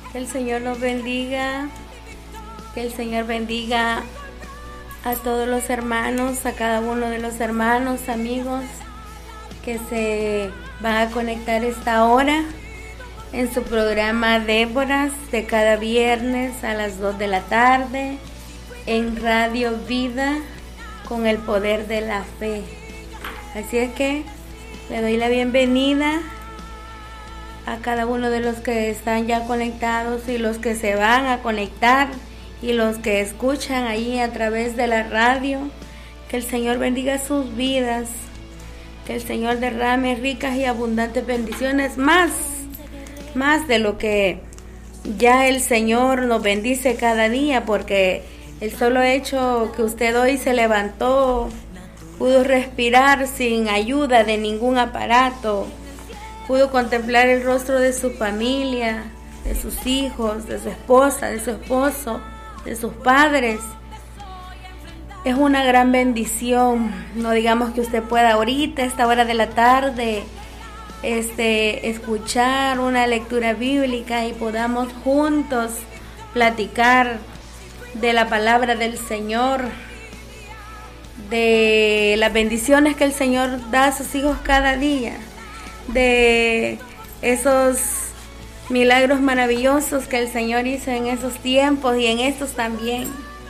Que el Señor nos bendiga, que el Señor bendiga a todos los hermanos, a cada uno de los hermanos, amigos que se van a conectar esta hora en su programa Déboras de cada viernes a las 2 de la tarde en Radio Vida con el poder de la fe. Así es que le doy la bienvenida a cada uno de los que están ya conectados y los que se van a conectar y los que escuchan ahí a través de la radio. Que el Señor bendiga sus vidas, que el Señor derrame ricas y abundantes bendiciones, más de lo que ya el Señor nos bendice cada día, porque el solo hecho que usted hoy se levantó, pudo respirar sin ayuda de ningún aparato, pudo contemplar el rostro de su familia, de sus hijos, de su esposa, de su esposo, de sus padres. Es una gran bendición. No digamos que usted pueda ahorita, a esta hora de la tarde, escuchar una lectura bíblica y podamos juntos platicar de la palabra del Señor, de las bendiciones que el Señor da a sus hijos cada día, de esos milagros maravillosos que el Señor hizo en esos tiempos y en estos también.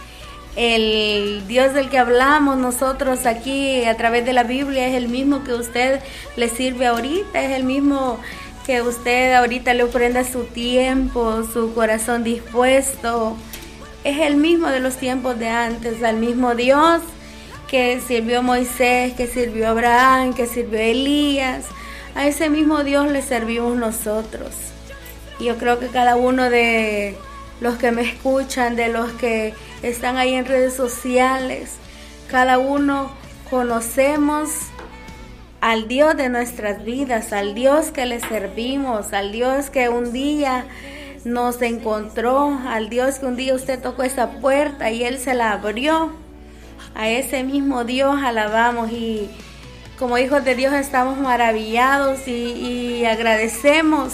El Dios del que hablamos nosotros aquí a través de la Biblia es el mismo que usted le sirve ahorita, es el mismo que usted ahorita le ofrenda su tiempo, su corazón dispuesto. Es el mismo de los tiempos de antes, al mismo Dios que sirvió a Moisés, que sirvió a Abraham, que sirvió a Elías. A ese mismo Dios le servimos nosotros. Y yo creo que cada uno de los que me escuchan, de los que están ahí en redes sociales, cada uno conocemos al Dios de nuestras vidas, al Dios que le servimos, al Dios que un día nos encontró, al Dios que un día usted tocó esa puerta y Él se la abrió. A ese mismo Dios alabamos y como hijos de Dios estamos maravillados y agradecemos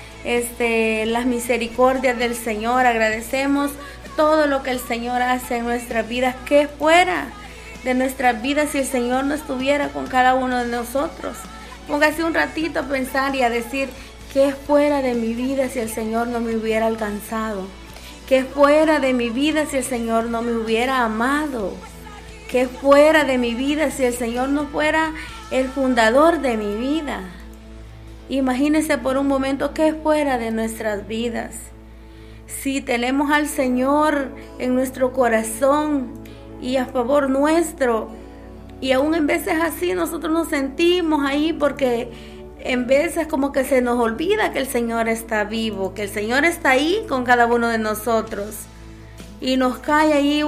las misericordias del Señor, agradecemos todo lo que el Señor hace en nuestras vidas. ¿Qué fuera de nuestras vidas si el Señor no estuviera con cada uno de nosotros? Póngase un ratito a pensar y a decir: ¿qué fuera de mi vida si el Señor no me hubiera alcanzado? ¿Qué fuera de mi vida si el Señor no me hubiera amado? ¿Qué fuera de mi vida si el Señor no fuera el fundador de mi vida? Imagínese por un momento qué fuera de nuestras vidas. Si tenemos al Señor en nuestro corazón y a favor nuestro, y aún en veces así nosotros nos sentimos ahí porque en veces como que se nos olvida que el Señor está vivo, que el Señor está ahí con cada uno de nosotros y nos cae ahí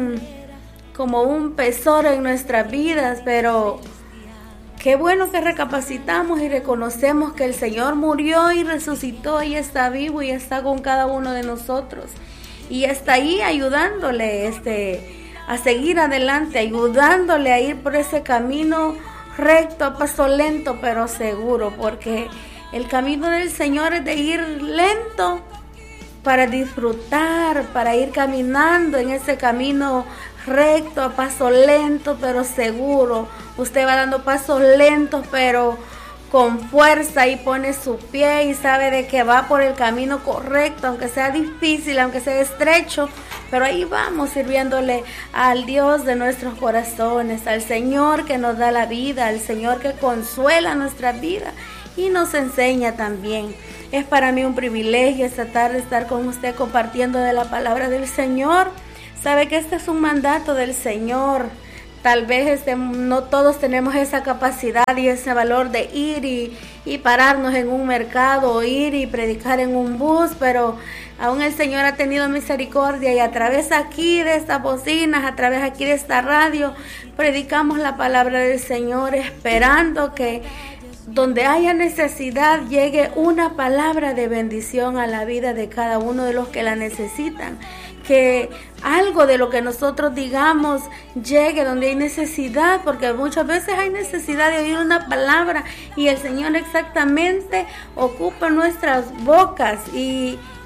como un pesar en nuestras vidas, pero qué bueno que recapacitamos y reconocemos que el Señor murió y resucitó y está vivo y está con cada uno de nosotros y está ahí ayudándole a seguir adelante, ayudándole a ir por ese camino recto, a paso lento pero seguro, porque el camino del Señor es de ir lento para disfrutar, para ir caminando en ese camino recto, a paso lento pero seguro. Usted va dando pasos lentos pero con fuerza y pone su pie y sabe de que va por el camino correcto, aunque sea difícil, aunque sea estrecho, pero ahí vamos sirviéndole al Dios de nuestros corazones, al Señor que nos da la vida, al Señor que consuela nuestra vida y nos enseña también. Es para mí un privilegio esta tarde estar con usted compartiendo de la palabra del Señor. Sabe que este es un mandato del Señor. Tal vez no todos tenemos esa capacidad y ese valor de ir y pararnos en un mercado, o ir y predicar en un bus, pero aún el Señor ha tenido misericordia y a través aquí de estas bocinas, a través aquí de esta radio, predicamos la palabra del Señor, esperando que donde haya necesidad llegue una palabra de bendición a la vida de cada uno de los que la necesitan. Que algo de lo que nosotros digamos llegue donde hay necesidad, porque muchas veces hay necesidad de oír una palabra y el Señor exactamente ocupa nuestras bocas y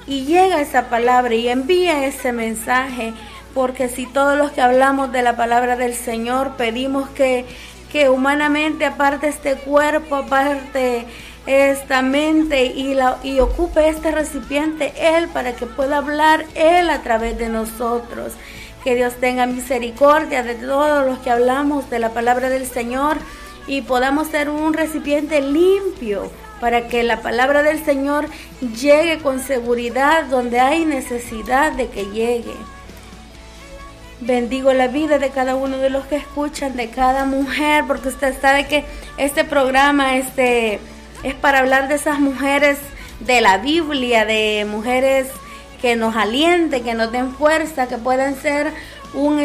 y llega esa palabra y envía ese mensaje, porque si todos los que hablamos de la palabra del Señor pedimos que humanamente aparte este cuerpo, aparte esta mente y ocupe este recipiente Él para que pueda hablar Él a través de nosotros. Que Dios tenga misericordia de todos los que hablamos de la palabra del Señor y podamos ser un recipiente limpio para que la palabra del Señor llegue con seguridad donde hay necesidad de que llegue. Bendigo la vida de cada uno de los que escuchan, de cada mujer, porque usted sabe que este programa es para hablar de esas mujeres de la Biblia, de mujeres que nos alienten, que nos den fuerza, que puedan ser un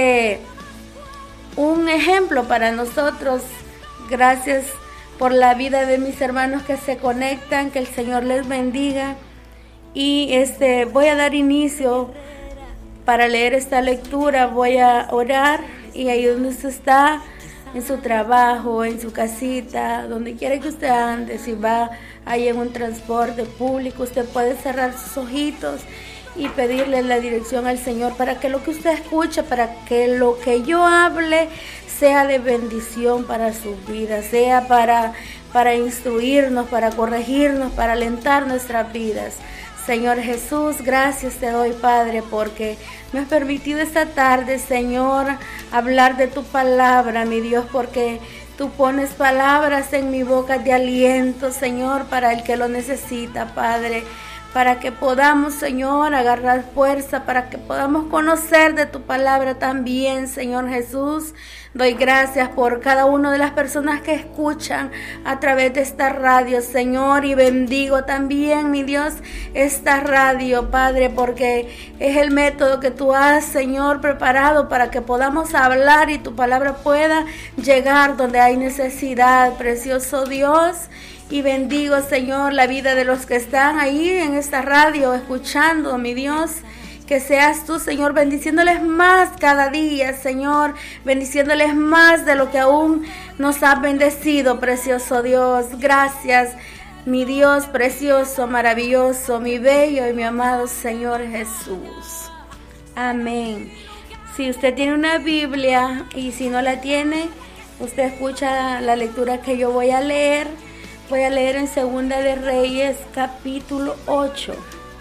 ejemplo para nosotros. Gracias por la vida de mis hermanos que se conectan, que el Señor les bendiga. Y voy a dar inicio para leer esta lectura. Voy a orar y ahí donde usted está, en su trabajo, en su casita, donde quiera que usted ande, si va ahí en un transporte público, usted puede cerrar sus ojitos y pedirle la dirección al Señor para que lo que usted escuche, para que lo que yo hable sea de bendición para su vida, sea para instruirnos, para corregirnos, para alentar nuestras vidas. Señor Jesús, gracias te doy, Padre, porque me has permitido esta tarde, Señor, hablar de tu palabra, mi Dios, porque tú pones palabras en mi boca de aliento, Señor, para el que lo necesita, Padre, para que podamos, Señor, agarrar fuerza, para que podamos conocer de tu palabra también, Señor Jesús. Doy gracias por cada una de las personas que escuchan a través de esta radio, Señor, y bendigo también, mi Dios, esta radio, Padre, porque es el método que tú has, Señor, preparado para que podamos hablar y tu palabra pueda llegar donde hay necesidad, precioso Dios. Y bendigo, Señor, la vida de los que están ahí en esta radio escuchando, mi Dios. Que seas tú, Señor, bendiciéndoles más cada día, Señor, bendiciéndoles más de lo que aún nos has bendecido, precioso Dios. Gracias, mi Dios precioso, maravilloso, mi bello y mi amado Señor Jesús. Amén. Si usted tiene una Biblia y si no la tiene, usted escucha la lectura que yo voy a leer. Voy a leer en Segunda de Reyes, capítulo 8.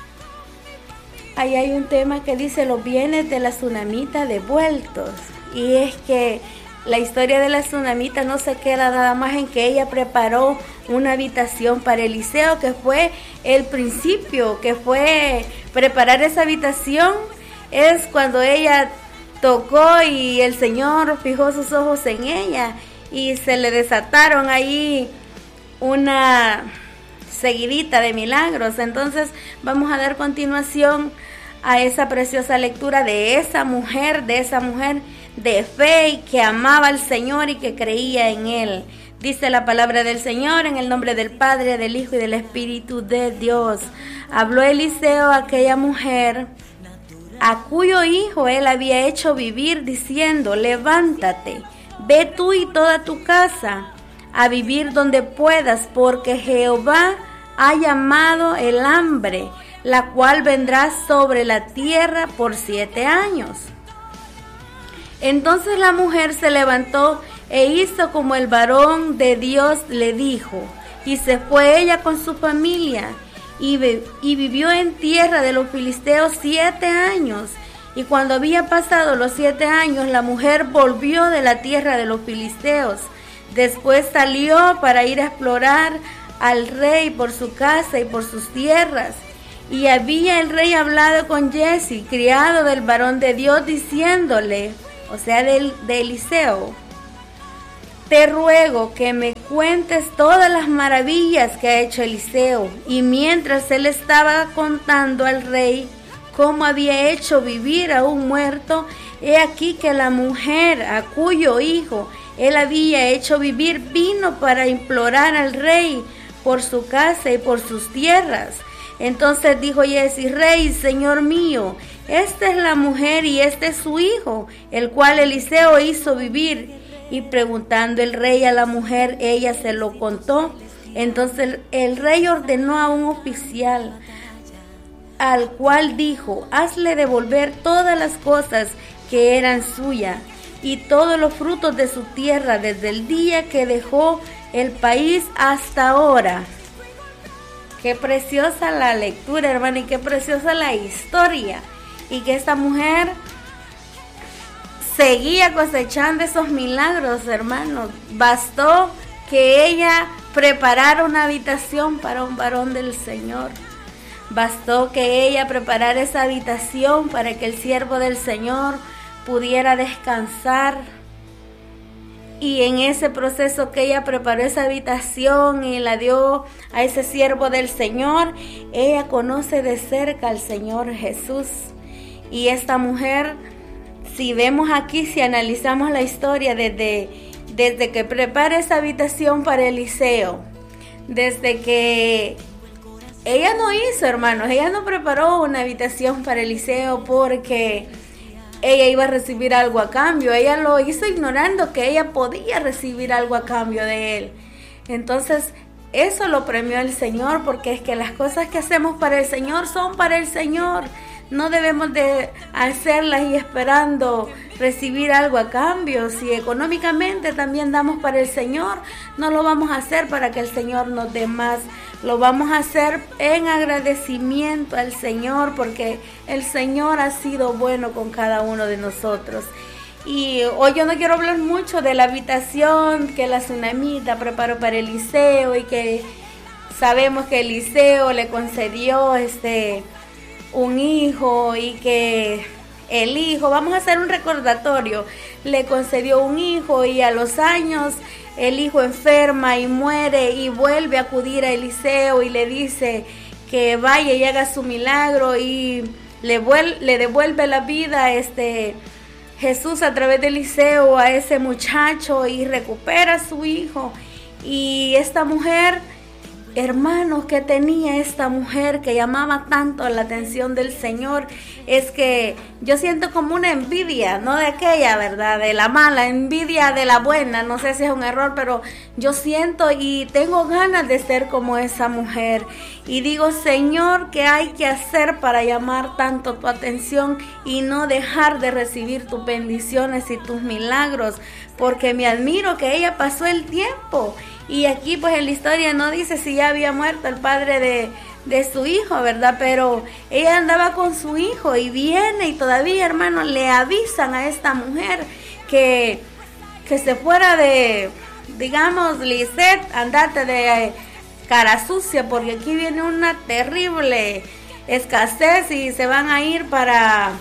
Ahí hay un tema que dice los bienes de la tsunamita devueltos. Y es que la historia de la tsunamita no se queda nada más en que ella preparó una habitación para Eliseo, que fue el principio, que fue preparar esa habitación. Es cuando ella tocó y el Señor fijó sus ojos en ella y se le desataron ahí una seguidita de milagros. Entonces vamos a dar continuación a esa preciosa lectura de esa mujer de fe y que amaba al Señor y que creía en Él. Dice la palabra del Señor en el nombre del Padre, del Hijo y del Espíritu de Dios. Habló Eliseo a aquella mujer a cuyo hijo él había hecho vivir, diciendo: levántate, ve tú y toda tu casa a vivir donde puedas, porque Jehová ha llamado el hambre, la cual vendrá sobre la tierra por 7 años. Entonces la mujer se levantó e hizo como el varón de Dios le dijo, y se fue ella con su familia, y vivió en tierra de los filisteos 7 años. Y cuando había pasado los 7 años, la mujer volvió de la tierra de los filisteos. Después salió para ir a explorar al rey por su casa y por sus tierras. Y había el rey hablado con Giezi, criado del varón de Dios, diciéndole, o sea, de Eliseo: te ruego que me cuentes todas las maravillas que ha hecho Eliseo. Y mientras él estaba contando al rey cómo había hecho vivir a un muerto, he aquí que la mujer a cuyo hijo él había hecho vivir vino para implorar al rey por su casa y por sus tierras. Entonces dijo Giezi: rey, señor mío, esta es la mujer y este es su hijo, el cual Eliseo hizo vivir. Y preguntando el rey a la mujer, ella se lo contó. Entonces el rey ordenó a un oficial al cual dijo: hazle devolver todas las cosas que eran suyas y todos los frutos de su tierra desde el día que dejó el país hasta ahora. Qué preciosa la lectura, hermano, y qué preciosa la historia. Y que esta mujer seguía cosechando esos milagros, hermanos. Bastó que ella preparara una habitación para un varón del Señor. Bastó que ella preparara esa habitación para que el siervo del Señor pudiera descansar. Y en ese proceso que ella preparó esa habitación y la dio a ese siervo del Señor, ella conoce de cerca al Señor Jesús. Y esta mujer, si vemos aquí, si analizamos la historia desde que prepara esa habitación para Eliseo, desde que ella no hizo, hermanos, ella no preparó una habitación para Eliseo porque ella iba a recibir algo a cambio. Ella lo hizo ignorando que ella podía recibir algo a cambio de él. Entonces, eso lo premió el Señor, porque es que las cosas que hacemos para el Señor son para el Señor. No debemos de hacerlas y esperando recibir algo a cambio. Si económicamente también damos para el Señor, no lo vamos a hacer para que el Señor nos dé más. Lo vamos a hacer en agradecimiento al Señor, porque el Señor ha sido bueno con cada uno de nosotros. Y hoy yo no quiero hablar mucho de la habitación que la tsunamita preparó para Eliseo, y que sabemos que Eliseo le concedió un hijo, y que el hijo, vamos a hacer un recordatorio, le concedió un hijo, y a los años el hijo enferma y muere, y vuelve a acudir a Eliseo y le dice que vaya y haga su milagro, y le devuelve la vida Jesús a través de Eliseo a ese muchacho, y recupera a su hijo. Y esta mujer, hermanos, que tenía esta mujer que llamaba tanto la atención del Señor, es que yo siento como una envidia, no de aquella, ¿verdad?, de la mala, envidia de la buena. No sé si es un error, pero yo siento y tengo ganas de ser como esa mujer. Y digo: Señor, ¿qué hay que hacer para llamar tanto tu atención y no dejar de recibir tus bendiciones y tus milagros? Porque me admiro que ella pasó el tiempo. Y aquí pues en la historia no dice si ya había muerto el padre de su hijo, ¿verdad? Pero ella andaba con su hijo, y viene y todavía, hermanos, le avisan a esta mujer que se fuera de, digamos, Lisette, andate de cara sucia, porque aquí viene una terrible escasez y se van a ir para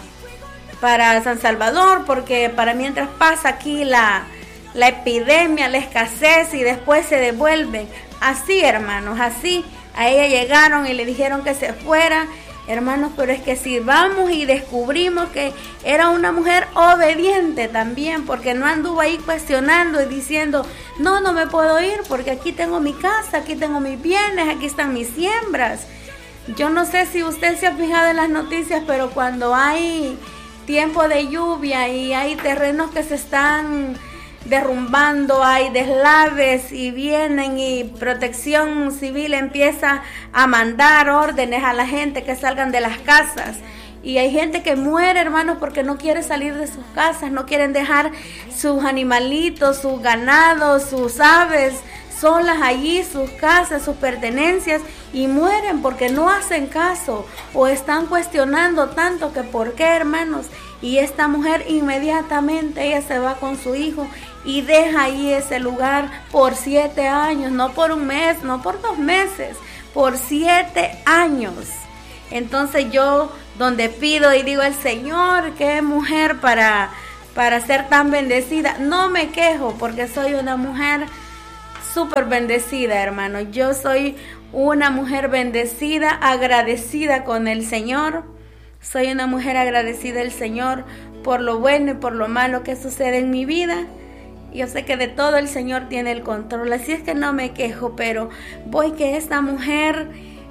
San Salvador, porque para mientras pasa aquí la epidemia, la escasez, y después se devuelven. Así, hermanos, así a ella llegaron y le dijeron que se fuera, hermanos. Pero es que si vamos y descubrimos que era una mujer obediente también, porque no anduvo ahí cuestionando y diciendo: no me puedo ir porque aquí tengo mi casa, aquí tengo mis bienes, aquí están mis siembras. Yo no sé si usted se ha fijado en las noticias, pero cuando hay tiempo de lluvia y hay terrenos que se están derrumbando, hay deslaves, y vienen y Protección Civil empieza a mandar órdenes a la gente que salgan de las casas, y hay gente que muere, hermanos, porque no quiere salir de sus casas, no quieren dejar sus animalitos, sus ganados, sus aves solas allí, sus casas, sus pertenencias, y mueren porque no hacen caso o están cuestionando tanto que por qué, hermanos. Y esta mujer inmediatamente ella se va con su hijo y deja ahí ese lugar por 7 años, no por un mes, no por 2 meses, por 7 años. Entonces yo donde pido y digo: el Señor, qué mujer para ser tan bendecida. No me quejo porque soy una mujer súper bendecida, hermano. Yo soy una mujer bendecida, agradecida con el Señor. Soy una mujer agradecida del Señor por lo bueno y por lo malo que sucede en mi vida. Yo sé que de todo el Señor tiene el control, así es que no me quejo, pero voy que esta mujer,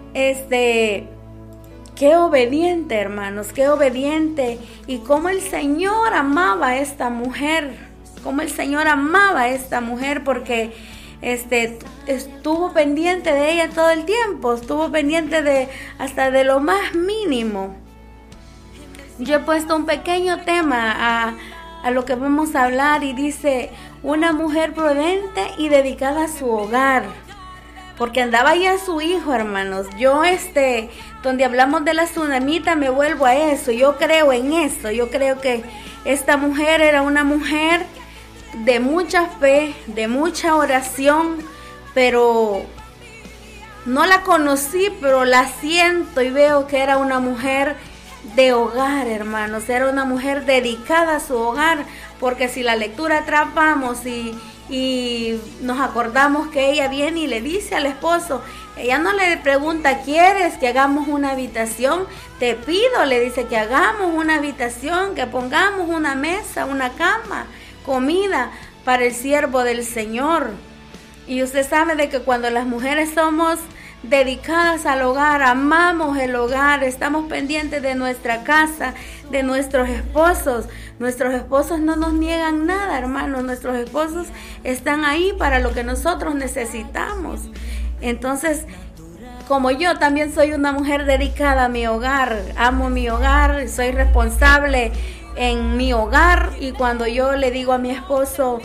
qué obediente, hermanos, qué obediente, y cómo el Señor amaba a esta mujer, porque estuvo pendiente de ella todo el tiempo, estuvo pendiente hasta de lo más mínimo. Yo he puesto un pequeño tema a lo que vamos a hablar y dice, una mujer prudente y dedicada a su hogar. Porque andaba ya su hijo, hermanos. Yo, donde hablamos de la tsunamita, me vuelvo a eso. Yo creo en eso. Yo creo que esta mujer era una mujer de mucha fe, de mucha oración, pero no la conocí, pero la siento y veo que era una mujer de hogar, hermanos. Era una mujer dedicada a su hogar, porque si la lectura atrapamos y nos acordamos que ella viene y le dice al esposo, ella no le pregunta, ¿quieres que hagamos una habitación? Te pido, le dice, que hagamos una habitación, que pongamos una mesa, una cama, comida para el siervo del Señor. Y usted sabe de que cuando las mujeres somos dedicadas al hogar, amamos el hogar, estamos pendientes de nuestra casa, de nuestros esposos. Nuestros esposos no nos niegan nada, hermanos. Nuestros esposos están ahí para lo que nosotros necesitamos. Entonces, como yo también soy una mujer dedicada a mi hogar, amo mi hogar, soy responsable en mi hogar, y cuando yo le digo a mi esposo,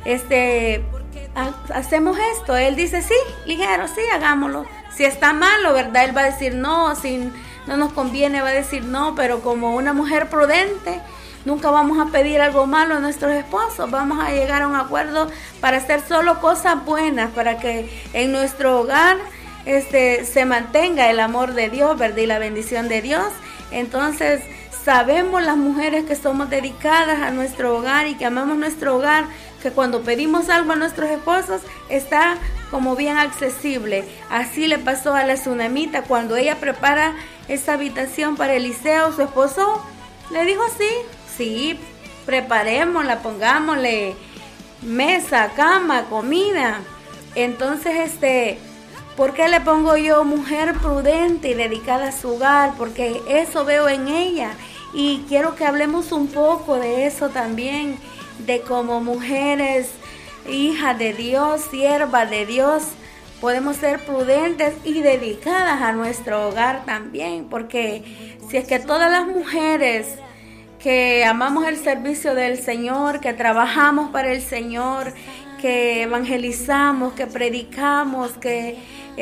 hacemos esto, él dice sí, ligero, sí, hagámoslo. Si está malo, ¿verdad? Él va a decir no, si no nos conviene va a decir no, pero como una mujer prudente, nunca vamos a pedir algo malo a nuestros esposos, vamos a llegar a un acuerdo para hacer solo cosas buenas, para que en nuestro hogar se mantenga el amor de Dios, ¿verdad? Y la bendición de Dios. Entonces, sabemos las mujeres que somos dedicadas a nuestro hogar y que amamos nuestro hogar, que cuando pedimos algo a nuestros esposos está como bien accesible. Así le pasó a la tsunamita cuando ella prepara esa habitación para Eliseo. Su esposo le dijo sí, preparémosla, pongámosle mesa, cama, comida. Entonces, ¿por qué le pongo yo mujer prudente y dedicada a su hogar? Porque eso veo en ella, y quiero que hablemos un poco de eso también, de como mujeres, hijas de Dios, siervas de Dios, podemos ser prudentes y dedicadas a nuestro hogar también, porque si es que todas las mujeres que amamos el servicio del Señor, que trabajamos para el Señor, que evangelizamos, que predicamos, que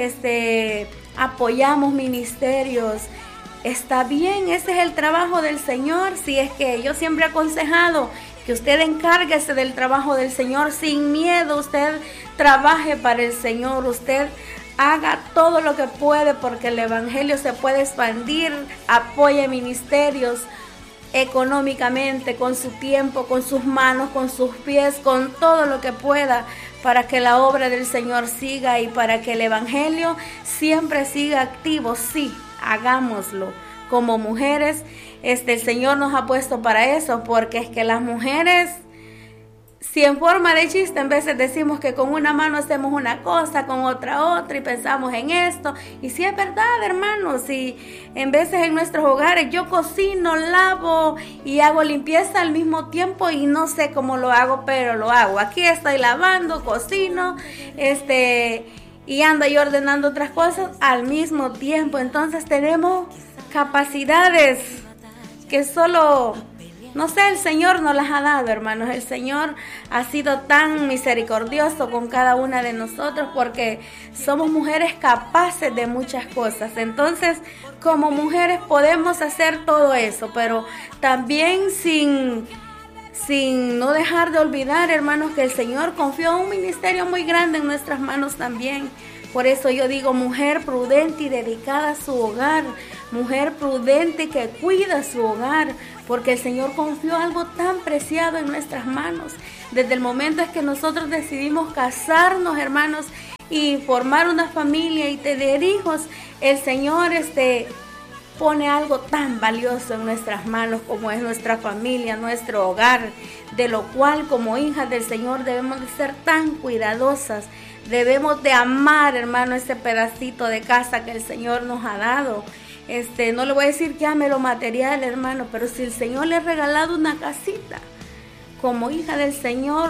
apoyamos ministerios, está bien, ese es el trabajo del Señor. Si es que yo siempre he aconsejado que usted encárguese del trabajo del Señor sin miedo, usted trabaje para el Señor, usted haga todo lo que puede porque el evangelio se puede expandir, apoye ministerios económicamente, con su tiempo, con sus manos, con sus pies, con todo lo que pueda, para que la obra del Señor siga y para que el evangelio siempre siga activo. Sí, hagámoslo. Como mujeres, el Señor nos ha puesto para eso, porque es que las mujeres, si en forma de chiste en veces decimos que con una mano hacemos una cosa, con otra, y pensamos en esto, y si es verdad, hermanos, y en veces en nuestros hogares yo cocino, lavo y hago limpieza al mismo tiempo, y no sé cómo lo hago, pero lo hago. Aquí estoy lavando, cocino, y ando yo ordenando otras cosas al mismo tiempo. Entonces tenemos capacidades que solo, no sé, el Señor nos las ha dado, hermanos. El Señor ha sido tan misericordioso con cada una de nosotros, porque somos mujeres capaces de muchas cosas. Entonces, como mujeres podemos hacer todo eso, pero también sin no dejar de olvidar, hermanos, que el Señor confió un ministerio muy grande en nuestras manos también. Por eso yo digo, mujer prudente y dedicada a su hogar, mujer prudente que cuida su hogar, porque el Señor confió algo tan preciado en nuestras manos. Desde el momento en que nosotros decidimos casarnos, hermanos, y formar una familia y tener hijos, el Señor pone algo tan valioso en nuestras manos como es nuestra familia, nuestro hogar, de lo cual como hijas del Señor debemos de ser tan cuidadosas. Debemos de amar, hermano, ese pedacito de casa que el Señor nos ha dado. No le voy a decir que ame lo material, hermano, pero si el Señor le ha regalado una casita, como hija del Señor,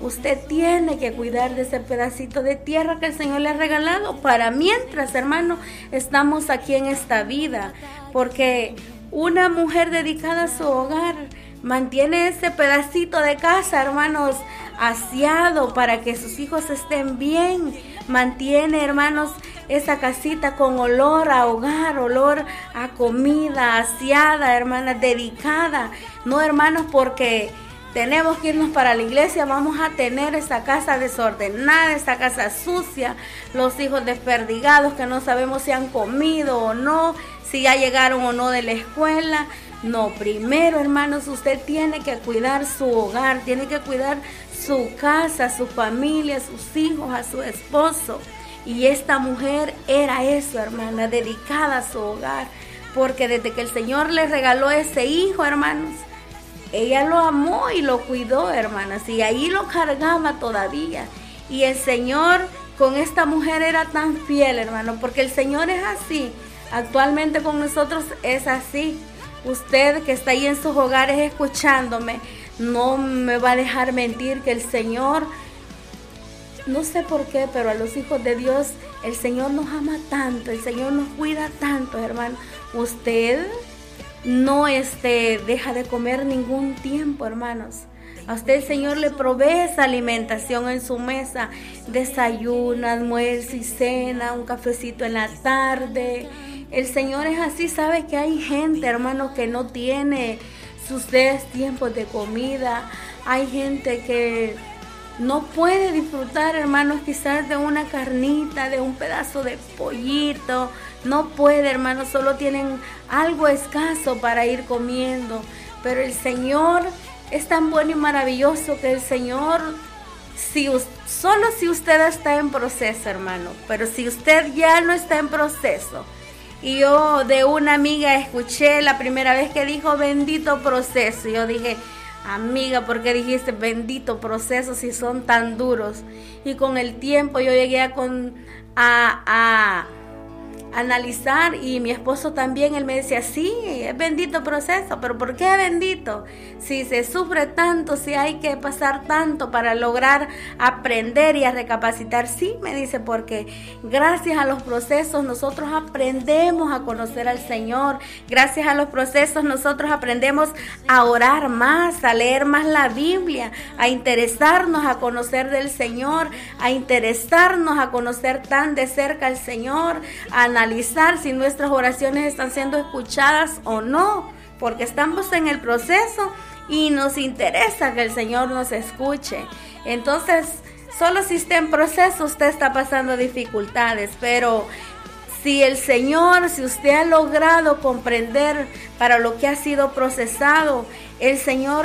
usted tiene que cuidar de ese pedacito de tierra que el Señor le ha regalado para mientras, hermano, estamos aquí en esta vida. Porque una mujer dedicada a su hogar mantiene ese pedacito de casa, hermanos, aseado para que sus hijos estén bien. Mantiene, hermanos, esa casita con olor a hogar, olor a comida, aseada, hermanas, dedicada. No, hermanos, porque tenemos que irnos para la iglesia, vamos a tener esa casa desordenada, esa casa sucia, los hijos desperdigados que no sabemos si han comido o no, si ya llegaron o no de la escuela. No, primero, hermanos, usted tiene que cuidar su hogar, tiene que cuidar su casa, su familia, sus hijos, a su esposo. Y esta mujer era eso, hermana, dedicada a su hogar, porque desde que el Señor le regaló ese hijo, hermanos, ella lo amó y lo cuidó, hermanas, y ahí lo cargaba todavía. Y el Señor con esta mujer era tan fiel, hermano, porque el Señor es así. Actualmente con nosotros es así. Usted que está ahí en sus hogares escuchándome, no me va a dejar mentir que el Señor, no sé por qué, pero a los hijos de Dios, el Señor nos ama tanto, el Señor nos cuida tanto, hermano. Usted no deja de comer ningún tiempo, hermanos. A usted el Señor le provee esa alimentación en su mesa, desayuno, almuerzo y cena, un cafecito en la tarde. El Señor es así. Sabe que hay gente, hermanos, que no tiene sus 10 tiempos de comida. Hay gente que no puede disfrutar, hermanos, quizás de una carnita, de un pedazo de pollito. No puede, hermanos, solo tienen algo escaso para ir comiendo. Pero el Señor es tan bueno y maravilloso que el Señor, solo si usted está en proceso, hermano, pero si usted ya no está en proceso. Y yo de una amiga escuché la primera vez que dijo bendito proceso. Yo dije, amiga, ¿por qué dijiste bendito proceso si son tan duros? Y con el tiempo yo llegué a analizar, y mi esposo también, él me decía, sí, es bendito proceso, pero ¿por qué bendito? Si se sufre tanto, si hay que pasar tanto para lograr aprender y a recapacitar. Sí, me dice, porque gracias a los procesos nosotros aprendemos a conocer al Señor, gracias a los procesos nosotros aprendemos a orar más, a leer más la Biblia, a interesarnos a conocer del Señor, a interesarnos a conocer tan de cerca al Señor, a analizar si nuestras oraciones están siendo escuchadas o no, porque estamos en el proceso y nos interesa que el Señor nos escuche. Entonces, solo si está en proceso, usted está pasando dificultades, pero si el Señor, si usted ha logrado comprender para lo que ha sido procesado, el Señor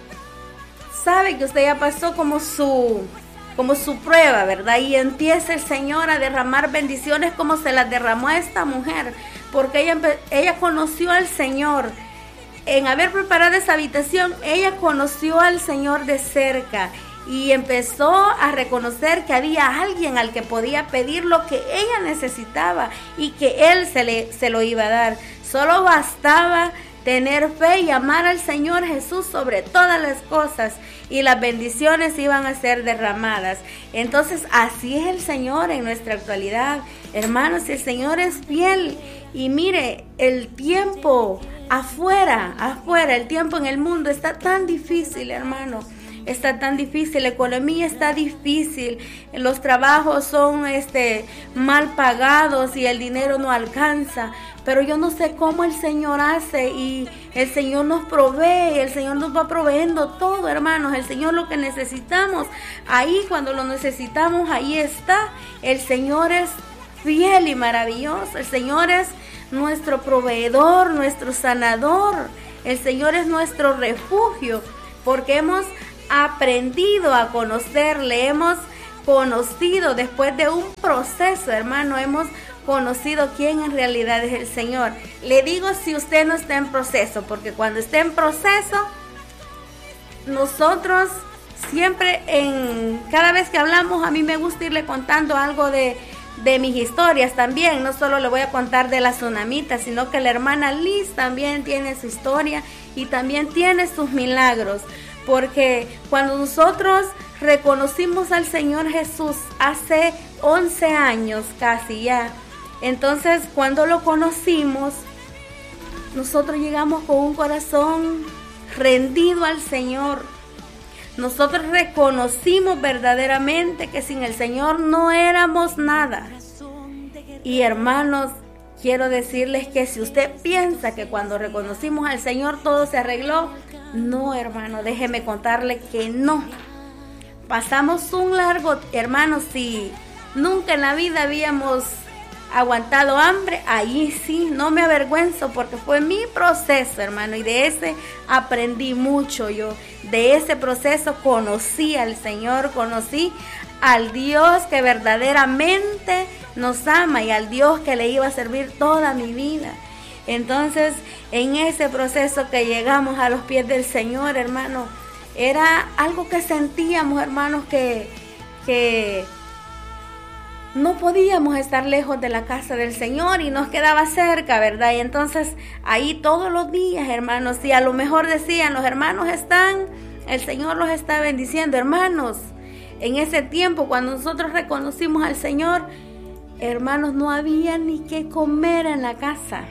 sabe que usted ya pasó como su prueba, ¿verdad? Y empieza el Señor a derramar bendiciones como se las derramó a esta mujer, porque ella conoció al Señor. En haber preparado esa habitación, ella conoció al Señor de cerca y empezó a reconocer que había alguien al que podía pedir lo que ella necesitaba y que Él se lo iba a dar. Solo bastaba tener fe y amar al Señor Jesús sobre todas las cosas, y las bendiciones iban a ser derramadas. Entonces, así es el Señor en nuestra actualidad, hermanos. El Señor es fiel. Y mire, el tiempo afuera, el tiempo en el mundo está tan difícil, hermano. Está tan difícil, la economía está difícil, los trabajos son mal pagados y el dinero no alcanza. Pero yo no sé cómo el Señor hace, y el Señor nos provee, el Señor nos va proveyendo todo, hermanos. El Señor, lo que necesitamos, ahí cuando lo necesitamos, ahí está. El Señor es fiel y maravilloso. El Señor es nuestro proveedor, nuestro sanador. El Señor es nuestro refugio, porque hemos aprendido a conocerle, hemos conocido después de un proceso, hermano, hemos conocido quién en realidad es el Señor. Le digo si usted no está en proceso, porque cuando esté en proceso, nosotros siempre, cada vez que hablamos, a mí me gusta irle contando algo de mis historias también. No solo le voy a contar de la tsunamita, sino que la hermana Liz también tiene su historia y también tiene sus milagros. Porque cuando nosotros reconocimos al Señor Jesús hace 11 años casi ya. Entonces, cuando lo conocimos, nosotros llegamos con un corazón rendido al Señor. Nosotros reconocimos verdaderamente que sin el Señor no éramos nada. Y hermanos, quiero decirles que si usted piensa que cuando reconocimos al Señor todo se arregló, no, hermano, déjeme contarle que no. Pasamos un largo, hermanos, si nunca en la vida habíamos aguantado hambre, ahí sí, no me avergüenzo porque fue mi proceso, hermano, y de ese aprendí mucho yo. De ese proceso conocí al Señor, conocí al Dios que verdaderamente nos ama y al Dios que le iba a servir toda mi vida. Entonces, en ese proceso que llegamos a los pies del Señor, hermano, era algo que sentíamos, hermanos, que no podíamos estar lejos de la casa del Señor y nos quedaba cerca, ¿verdad? Y entonces ahí todos los días, hermanos, y a lo mejor decían, los hermanos están, el Señor los está bendiciendo, hermanos. En ese tiempo, cuando nosotros reconocimos al Señor, hermanos, no había ni qué comer en la casa.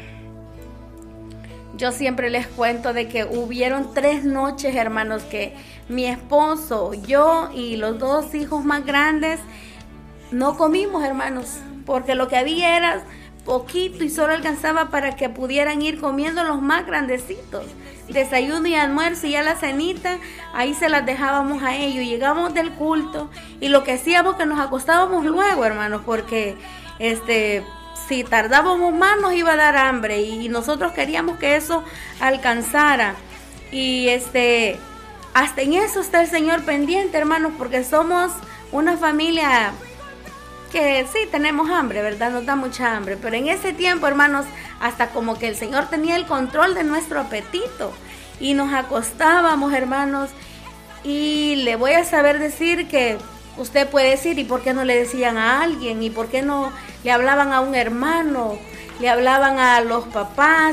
Yo siempre les cuento de que hubieron 3 noches, hermanos, que mi esposo, yo y los 2 hijos más grandes no comimos, hermanos, porque lo que había era poquito y solo alcanzaba para que pudieran ir comiendo los más grandecitos. Desayuno y almuerzo y ya la cenita, ahí se las dejábamos a ellos. Llegamos del culto y lo que hacíamos que nos acostábamos luego, hermanos, porque si tardábamos más nos iba a dar hambre y nosotros queríamos que eso alcanzara. Y hasta en eso está el Señor pendiente, hermanos, porque somos una familia que sí tenemos hambre, ¿verdad? Nos da mucha hambre, pero en ese tiempo, hermanos, hasta como que el Señor tenía el control de nuestro apetito y nos acostábamos, hermanos, y le voy a saber decir que usted puede decir, ¿y por qué no le decían a alguien? ¿Y por qué no le hablaban a un hermano? ¿Le hablaban a los papás?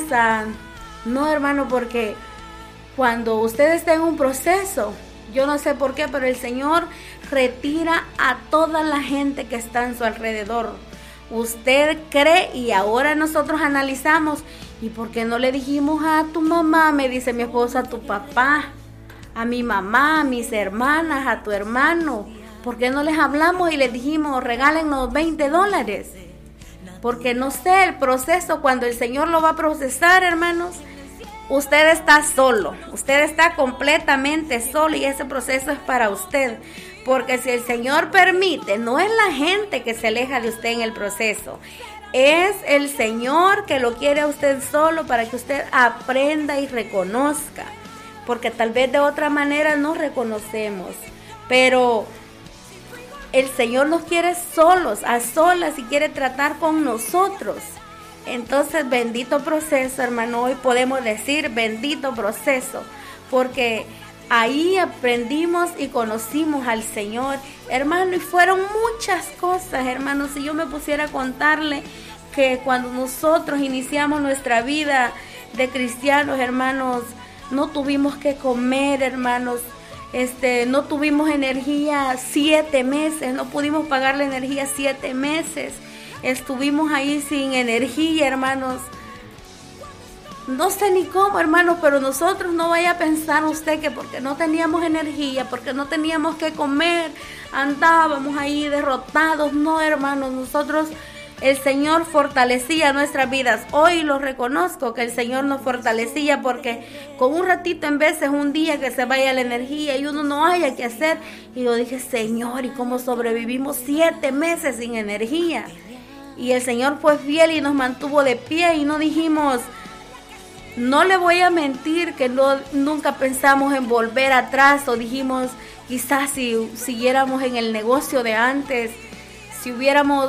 No, hermano, porque cuando usted está en un proceso, yo no sé por qué, pero el Señor retira a toda la gente que está en su alrededor. Usted cree y ahora nosotros analizamos, ¿y por qué no le dijimos a tu mamá? Me dice mi esposa, a tu papá, a mi mamá, a mis hermanas, a tu hermano. ¿Por qué no les hablamos y les dijimos, regálennos $20? Porque no sé, el proceso, cuando el Señor lo va a procesar, hermanos, usted está solo, usted está completamente solo y ese proceso es para usted. Porque si el Señor permite, no es la gente que se aleja de usted en el proceso, es el Señor que lo quiere a usted solo para que usted aprenda y reconozca. Porque tal vez de otra manera no reconocemos, pero el Señor nos quiere solos, a solas y quiere tratar con nosotros. Entonces, bendito proceso, hermano, hoy podemos decir bendito proceso, porque ahí aprendimos y conocimos al Señor, hermano, y fueron muchas cosas, hermano. Si yo me pusiera a contarle que cuando nosotros iniciamos nuestra vida de cristianos, hermanos, no tuvimos que comer, hermanos, no tuvimos energía 7 meses, no pudimos pagar la energía 7 meses, estuvimos ahí sin energía, hermanos. No sé ni cómo, hermanos, pero nosotros, no vaya a pensar usted que porque no teníamos energía, porque no teníamos que comer, andábamos ahí derrotados. No, hermanos, nosotros, el Señor fortalecía nuestras vidas. Hoy lo reconozco que el Señor nos fortalecía, porque con un ratito, en veces un día que se vaya la energía y uno no haya que hacer, y yo dije, Señor, ¿y cómo sobrevivimos 7 meses sin energía? Y el Señor fue fiel y nos mantuvo de pie y no dijimos... No le voy a mentir que nunca pensamos en volver atrás o dijimos, quizás si siguiéramos en el negocio de antes, si hubiéramos